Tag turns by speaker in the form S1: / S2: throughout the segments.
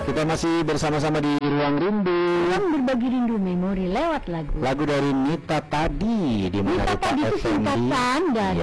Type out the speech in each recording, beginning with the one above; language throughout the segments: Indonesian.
S1: Kita masih bersama-sama di Ruang Rindu.
S2: Ruang berbagi rindu memori lewat lagu.
S1: Lagu dari Nita Tadi di mana
S2: Nita Tadi itu singkatan dari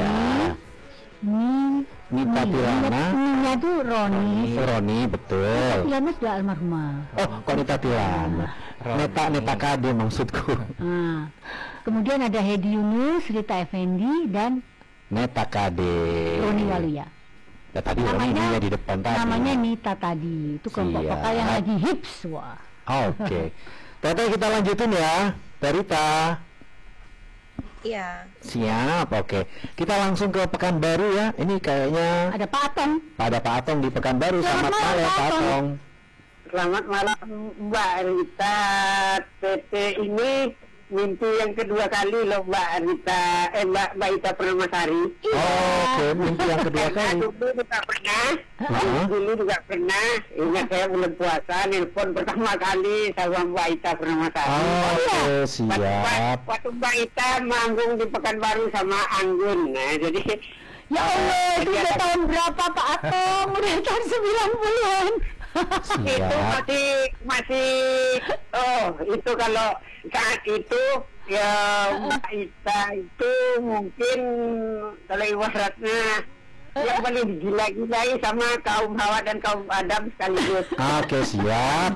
S1: Nita Tilana.
S2: Nita itu Roni.
S1: Roni, betul.
S2: Nita Tilana sudah almarhumah.
S1: Oh, kok Nita Tilana? Neta Kade maksudku.
S2: Kemudian ada Hedi Yunus, Rita Effendi, dan
S1: Neta Kade.
S2: Roni Waluya.
S1: Ya, tadi namanya di depan tadi.
S2: Namanya Nita Tadi. Itu kelompok vokal yang lagi hits. Wah.
S1: Oke. Teteh, kita lanjutin ya, Rita.
S3: Iya.
S1: Siap, oke. Kita langsung ke Pekanbaru ya. Ini kayaknya
S2: ada Pak Atong.
S1: Ada Pak Atong di Pekanbaru. Selamat malam, Pak Atong.
S4: Selamat malam, Mbak Rita. PT ini mimpi yang kedua kali loh, Mbak Rita. Mbak Ita Permasari.
S1: Oke, mimpi yang kedua kali.
S4: Dulu juga pernah. Dulu juga pernah. Ingat saya bulan puasa, nelpon pertama kali sama Mbak Ita Permasari.
S1: Oke, siap.
S4: Waktu Mbak Ita manggung di Pekanbaru sama Anggun. Nah, jadi
S2: ya Allah, itu udah tahun berapa Pak Atong? Udah tahun 90-an.
S4: Itu masih itu kalau saat itu ya Mbak Ita itu mungkin kalau ibaratnya yang paling digila-gilai sama kaum Hawa dan kaum Adam sekaligus.
S1: Oke, siap.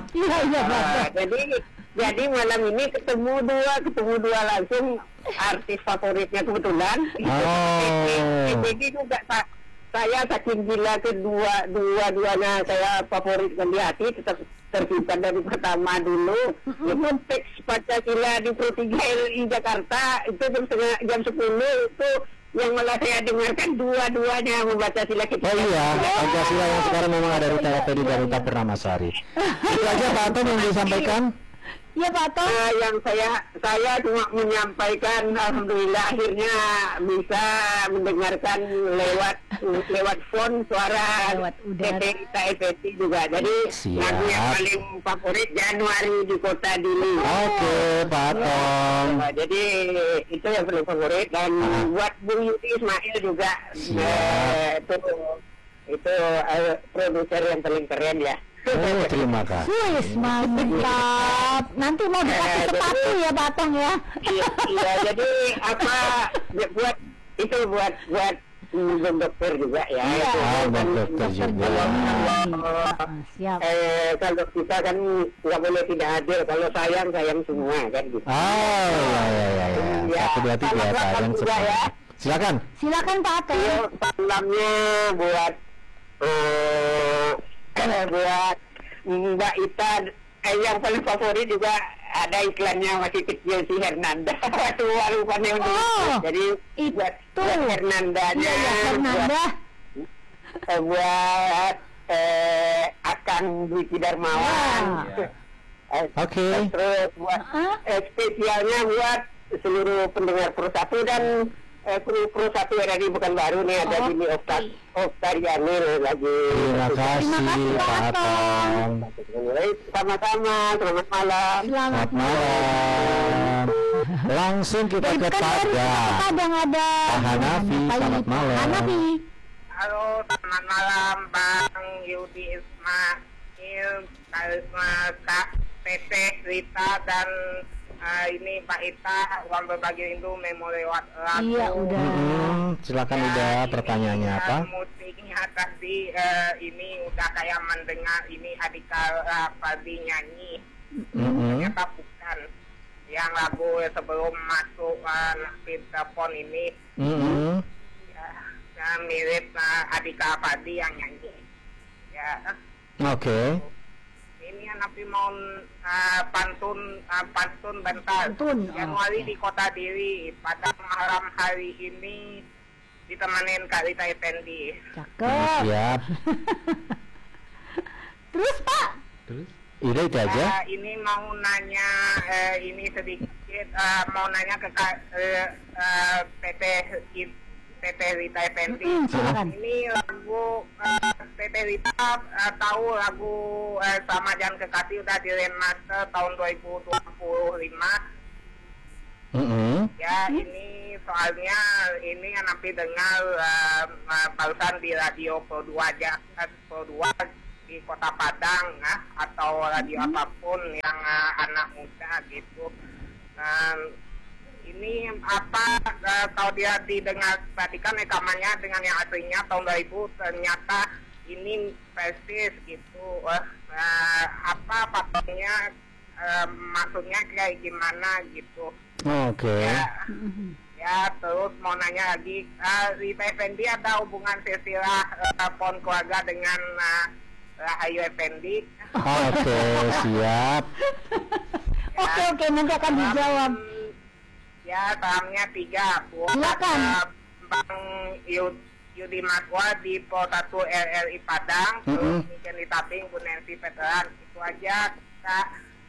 S4: Jadi malam ini ketemu dua langsung artis favoritnya kebetulan. Jadi juga saya saking gila dua-duanya saya favoritkan di hati, tetap tersimpan dari pertama dulu. Itu teks Pancasila di Pro 3 RI Jakarta itu jam 10 itu yang malah saya dengarkan dua-duanya membaca sila kita.
S1: Oh iya, Pancasila yang sekarang memang ada di TVRI dan Rita Pernamasari. Itu aja Pak Atong yang disampaikan.
S2: Ya Pak Atong.
S4: Yang saya cuma menyampaikan, alhamdulillah akhirnya bisa mendengarkan lewat phone suara PT Rita Effendi juga. Jadi lagu yang paling favorit Januari di Kota Dili.
S1: Oke, Pak Atong.
S4: Jadi itu yang paling favorit, dan buat Bung Yudi Ismail juga. Itu produser yang paling keren ya.
S1: Oh, terima kasih.
S2: Wis, mantap. Nanti mau dikasih sepatu ya Pak Atong ya.
S4: Iya, jadi apa buat dokter juga ya.
S2: Iya,
S1: dokter juga.
S2: Siap.
S4: Kalau kita kan nggak boleh tidak adil. Kalau sayang semua kan gitu.
S1: Ya. Satu dua tiga sayang semua. Ya. Silakan
S2: Pak Atong.
S4: Salamnya buat buat Mbak Ita, yang paling favorit juga ada iklannya masih kecil si Hernanda. Waktu lupa yang jadi buat Hernandanya, buat Akang Dwi Darmawan.
S1: Oke.
S4: Terus buat spesialnya buat seluruh pendengar Pro 1 dan Pro 1 yang ada di Pekanbaru nih, ada Dini Oktariani lagi.
S1: Terima kasih Pak Atong.
S4: Sama-sama, selamat malam.
S2: Selamat malam.
S1: Langsung kita ke Padang.
S2: Ada
S1: Pak Hanafi, selamat malam.
S2: Hanafi.
S4: Halo, selamat malam Bang Yudi Ismail, Kak Teteh, Rita, dan ini Pak Ita, Ruang Berbagi Rindu memori lewat lagu.
S2: Iya, udah.
S1: Silakan udah pertanyaannya apa?
S4: Musiknya tadi ini udah kayak mendengar ini Adika Fadli nyanyi. Ternyata bukan. Yang lagu sebelum masuk telepon ini. Ya, mirip Adika Fadli yang nyanyi. Ya.
S1: Oke.
S4: Ini Nabi mau pantun bentar. Januari di Kota Diri pada malam hari ini ditemanin Kak Rita Effendi.
S2: Cakep.
S1: Siap.
S2: Terus Pak?
S1: Terus? Itu aja.
S4: Ini mau nanya ini sedikit mau nanya ke PT Rita Effendi. Ini lagu PT Rita tahu lagu Sama Jangan Kekasih udah di remaster tahun 2025. Ya, ini soalnya ini Napi dengar barusan di radio Pro 2 aja, Pro 2
S5: di Kota Padang atau radio apapun yang anak muda gitu. Ini apa kalau dia didengar tadi kan rekamannya dengan yang aslinya tahun 2000 ternyata ini persis gitu. Apa faktornya, maksudnya kayak gimana gitu.
S1: Oke.
S5: Ya terus mau nanya lagi, Rita Effendi ada hubungan silsilah pohon keluarga dengan Rahayu Effendi?
S1: Oke, siap.
S2: Oke, nanti akan dijawab.
S5: Ya, salamnya 3 buat
S2: Silakan.
S5: Bang Yudi Makwa di Pol 1 RRI Padang, terus Niken Ditaping, Bu Nancy Veteran. Itu aja, Kak.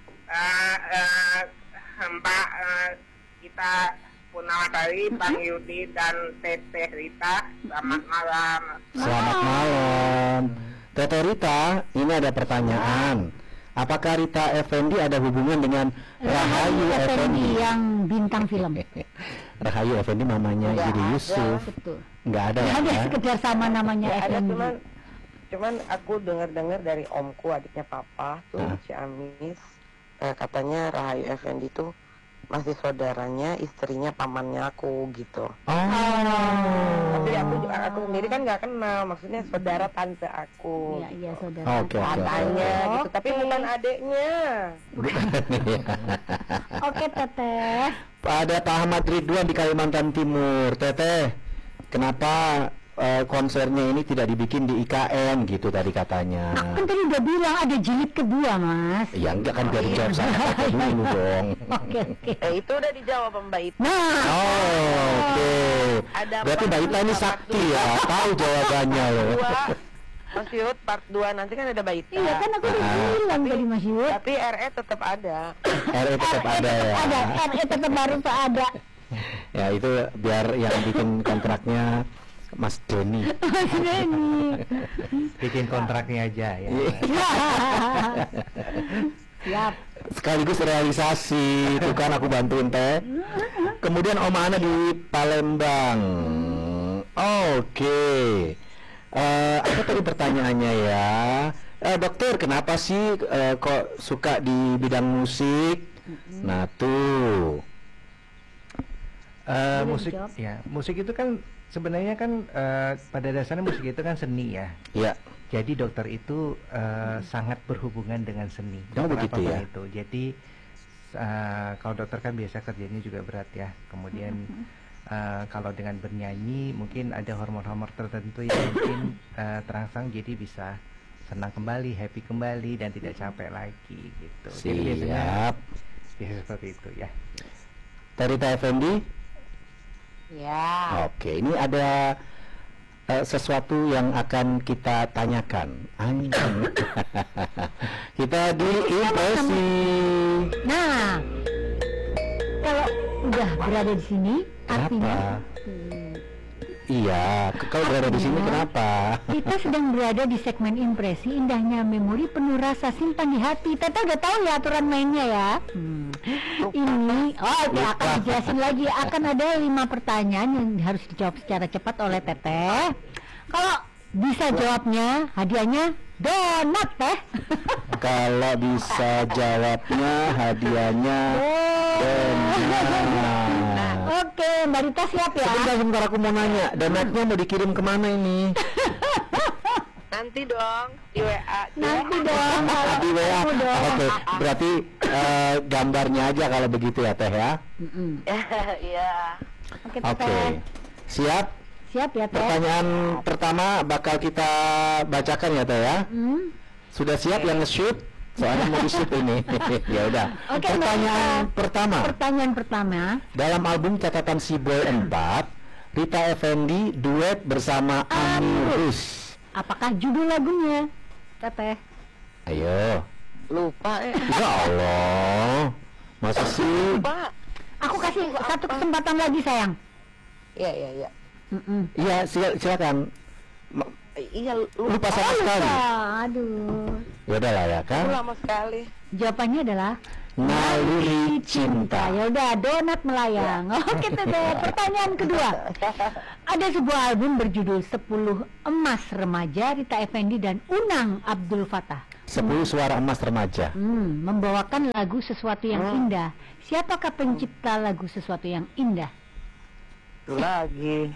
S5: Mbak kita Punawasari, Bang Yudi, dan Teteh Rita. Selamat malam.
S1: Selamat malam. Teteh Rita, ini ada pertanyaan. Apakah Rita Effendi ada hubungan dengan Rahayu Effendi?
S2: Yang bintang film.
S1: Rahayu Effendi mamanya Yudi Yusuf.
S2: Betul.
S1: Nggak ada ya?
S2: Ada sekedar sama namanya
S6: Ya, ada,
S2: Effendi.
S6: cuman aku dengar dari omku, adiknya papa tuh, Ciamis, katanya Rahayu Effendi tuh masih saudaranya istrinya pamannya aku gitu. Tapi aku sendiri kan nggak kenal, maksudnya saudara tante aku.
S2: Iya, saudara.
S1: Oke.
S6: Katanya gitu, tapi bukan adeknya.
S2: Oke, Teteh.
S1: Ada Pak Ahmad Ridwan di Kalimantan Timur. Teteh, kenapa konsernya ini tidak dibikin di IKN gitu tadi katanya?
S2: Aku kan tadi udah bilang ada jilid kedua, Mas.
S1: Ya enggak kan, dari jawab saya Teteh dulu dong.
S2: Oke.
S6: Itu udah dijawab Mbak Ita.
S2: Nah,
S1: Oke.
S6: Ada
S1: Berarti Mbak Ita ini sakti ya, tahu jawabannya loh.
S6: Mas Yud, part 2 nanti kan ada Mbak Ita.
S2: iya kan aku udah bilang tadi, Mas Yud.
S6: Tapi RE tetap ada.
S1: RE tetap ada ya.
S2: Ada, RE tetap baru ada.
S1: Ya itu biar yang bikin kontraknya Mas Doni.
S2: Mas Denny.
S7: Bikin kontraknya aja ya.
S2: Siap.
S1: Sekaligus realisasi, itu kan aku bantuin Teh. Kemudian Om Ana di Palembang. Oke. Apa tadi pertanyaannya ya? Dokter, kenapa sih kok suka di bidang musik? Nah tuh.
S7: Musik ya, musik itu kan sebenarnya kan pada dasarnya musik itu kan seni ya.
S1: Ya.
S7: Jadi dokter itu sangat berhubungan dengan seni.
S1: Oh,
S7: Dokter
S1: begitu
S7: apapun
S1: ya.
S7: itu. Jadi kalau dokter kan biasa kerjanya juga berat ya. Kemudian kalau dengan bernyanyi mungkin ada hormon-hormon tertentu yang mungkin terangsang, jadi bisa senang kembali, happy kembali, dan tidak capek lagi gitu. Jadi biasanya biasa seperti itu ya.
S1: Rita Effendi.
S2: Ya.
S1: Oke, ini ada sesuatu yang akan kita tanyakan. Kita di impresi.
S2: Nah, kalau udah berada di sini, artinya
S1: Iya, kalau berada di sini kenapa?
S2: kita sedang berada di segmen impresi, indahnya memori penuh rasa simpan di hati. Tete udah tahu ya aturan mainnya ya. Ini, oke, akan dijelasin lagi. Akan ada 5 pertanyaan yang harus dijawab secara cepat oleh Teteh. Kalau bisa jawabnya, hadiahnya donat, Teh.
S1: Kalau bisa jawabnya hadiahnya donat.
S2: Oke, Mbak Rita siap ya?
S1: Sebentar aku mau nanya, donatnya mau dikirim kemana ini?
S6: Nanti dong di WA.
S2: Nanti dong.
S1: Di WA.
S2: Aku dong.
S1: Oke, berarti gambarnya aja kalau begitu ya Teh ya.
S6: Iya.
S2: Oke,
S1: Oke,
S2: Teteh.
S1: siap.
S2: Siap ya, Teh?
S1: Pertanyaan pertama bakal kita bacakan ya Teh ya. Sudah siap yang nge-shoot? Soalnya mau di-shoot ini. Ya udah.
S2: Oke,
S1: Pertanyaan
S2: Mbak.
S1: pertama.
S2: Pertanyaan pertama.
S1: Dalam album catatan Si Boy 4, Rita Effendi duet bersama Amirus.
S2: Apakah judul lagunya, Teteh?
S1: Ayo.
S6: Lupa
S1: Ya Allah. Masa sih?
S6: Lupa.
S2: Aku kasih satu kesempatan lagi, sayang.
S6: Iya.
S1: Iya, silakan.
S6: Iya,
S1: Lupa sama sekali.
S2: Aduh.
S1: Ya udah lah ya
S6: Itu
S1: kan.
S6: lama sekali.
S2: Jawabannya adalah
S1: naluri cinta.
S2: Ya udah, donat melayang. Oke Teteh, pertanyaan kedua. Ada sebuah album berjudul 10 Emas Remaja, Rita Effendy dan Unang Abdul Fattah.
S1: 10 suara emas remaja.
S2: Membawakan lagu Sesuatu yang Indah. Siapakah pencipta lagu Sesuatu yang Indah?
S6: Itu lagi.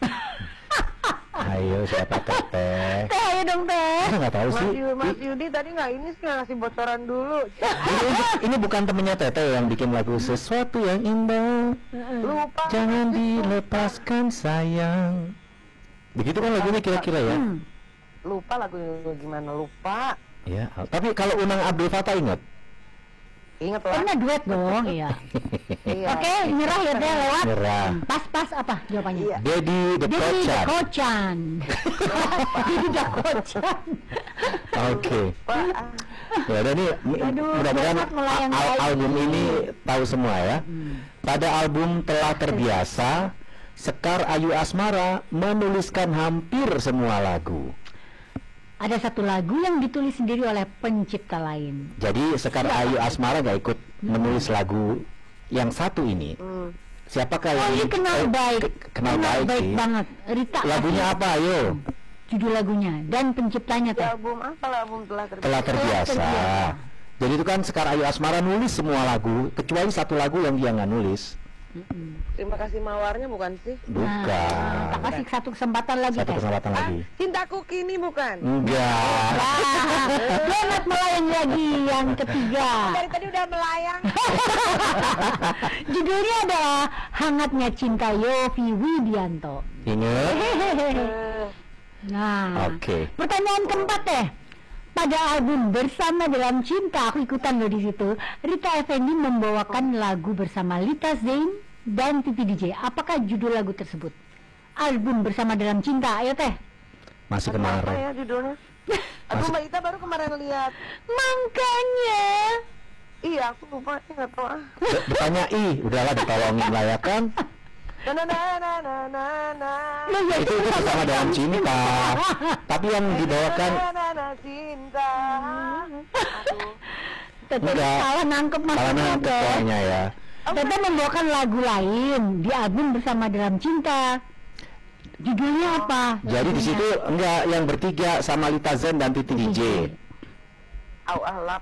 S1: Ayo siapa Teteh?
S2: Teh, ayo dong Teh.
S1: Nggak tahu sih.
S6: Mas Yudi tadi nggak ini sih ngasih bocoran dulu.
S1: Ini bukan temennya Teteh yang bikin lagu Sesuatu yang Indah.
S6: Lupa.
S1: Jangan dilepaskan sayang. Begitu kan lagunya kira-kira ya?
S6: Lupa lagunya gimana, lupa.
S1: Ya, tapi kalau Unang Abdul Fattah ingat?
S6: Ingat lah.
S2: Pernah duet dong, iya.
S6: Iya.
S2: Oke, nyerah ya Teh, lewat.
S1: Nyerah.
S2: Pas apa jawabannya?
S6: Iya.
S1: Dedi the
S2: Dedi the
S1: Kocan.
S2: Kocan. Dedi the Kocan.
S1: Oke. Ya udah nih,
S2: Aduh,
S1: mudah-mudahan
S2: donat melayang-layang.
S1: album ini tahu semua ya. Pada album Telah Terbiasa, Sekar Ayu Asmara menuliskan hampir semua lagu.
S2: Ada satu lagu yang ditulis sendiri oleh pencipta lain.
S1: Jadi Sekar Ayu Asmara gak ikut menulis lagu yang satu ini. Siapakah
S2: Oh,
S1: yang
S2: ini kenal baik.
S1: kenal baik sih.
S2: banget. Rita.
S1: Lagunya apa? Ayo.
S2: Judul lagunya dan penciptanya
S6: Di
S2: Teh.
S6: album apa lah, album Telah Terbiasa.
S1: Telah Terbiasa.
S2: Terbiasa.
S1: Jadi itu kan Sekar Ayu Asmara nulis semua lagu kecuali satu lagu yang dia nggak nulis.
S6: Terima kasih mawarnya bukan sih?
S1: Bukan.
S2: Tak kasih satu kesempatan lagi
S1: Satu
S2: Teh.
S1: kesempatan lagi.
S6: Cintaku Kini bukan?
S1: Enggak.
S2: Donat melayang lagi yang ketiga.
S6: Dari tadi udah melayang.
S2: Judulnya adalah Hangatnya Cinta Yofi Widianto.
S1: Ingat?
S2: Nah,
S1: Oke.
S2: pertanyaan keempat Teh. Pada album Bersama Dalam Cinta, aku ikutan loh di situ. Rita Effendy membawakan lagu bersama Lita Zain dan Titi DJ. Apakah judul lagu tersebut? Album Bersama Dalam Cinta, ayo Teh.
S1: Masih
S6: Apa
S1: kemarin.
S6: ya judulnya? Aduh, Mbak Ita baru kemarin lihat.
S2: Makanya.
S6: Iya, aku lupa, nggak tahu ah.
S1: Ditanyai, udahlah ditolongin lah ya kan.
S2: Loh, ya,
S1: Itu Bersama Dalam Cinta. Tapi yang dibawakan
S6: cinta.
S2: Teteh
S1: enggak.
S2: salah nangkep
S1: salah
S2: maksudnya
S1: nangkep
S2: Teh.
S1: kayaknya ya.
S2: Teteh membawakan lagu lain di album Bersama Dalam Cinta. Judulnya apa?
S1: Jadi di situ enggak yang bertiga sama Lita Zen dan Titi DJ.
S6: Au ahlap.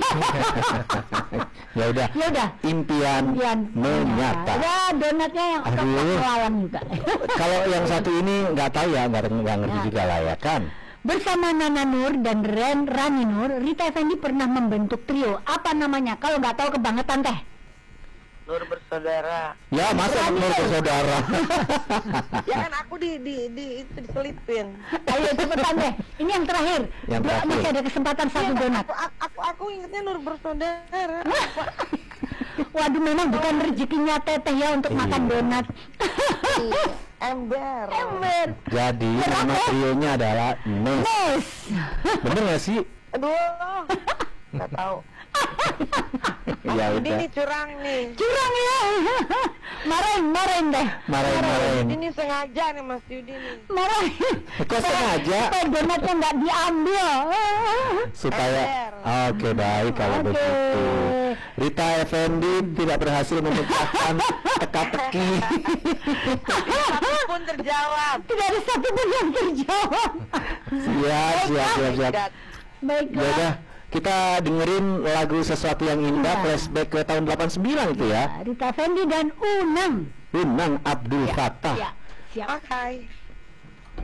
S1: Ya udah.
S2: Ya udah.
S1: Impian menyata.
S2: Ya, donatnya yang
S1: Aduh.
S2: melayang juga.
S1: Kalau yang satu ini nggak tahu ya, nggak ngerti
S2: Ya.
S1: juga lah ya kan.
S2: Bersama Nana Nur dan Rani Nur, Rita Effendy pernah membentuk trio. Apa namanya? Kalau nggak tahu kebangetan Teh.
S6: Nur Bersaudara.
S1: Ya masa Nur Bersaudara.
S6: Ya kan aku itu diselipin.
S2: Ayo cepetan deh. Ini yang terakhir.
S1: Yang terakhir.
S2: Masih ada kesempatan satu donat.
S6: Aku ingetnya Nur Bersaudara.
S2: Waduh, memang bukan rezekinya Teteh ya untuk
S1: Iya.
S2: makan donat.
S6: Ember.
S2: Ember.
S1: Jadi nama trionya adalah Nes.
S2: Nes.
S1: Bener nggak sih?
S6: Aduh. Nggak tahu.
S1: Ya
S6: Ini
S1: udah.
S6: nih curang nih.
S2: Curang ya. Marahin deh.
S1: Marahin.
S6: Ini sengaja nih Mas Yudi nih.
S2: Marahin.
S1: Kok sengaja?
S2: Supaya donatnya nggak diambil.
S1: Supaya
S6: Ember.
S1: oke baik kalau
S2: Oke.
S1: begitu. Rita Effendy tidak berhasil memecahkan teka-teki.
S6: Satu pun terjawab.
S2: Tidak ada satu pun yang terjawab.
S1: Siap. Ya
S2: Baiklah.
S1: udah, kita dengerin lagu Sesuatu yang Indah,
S2: Iya.
S1: flashback ke tahun 89 itu ya.
S2: Rita Effendy dan Unang.
S1: Unang Abdul Fattah.
S2: Ya, siap.
S6: Oke.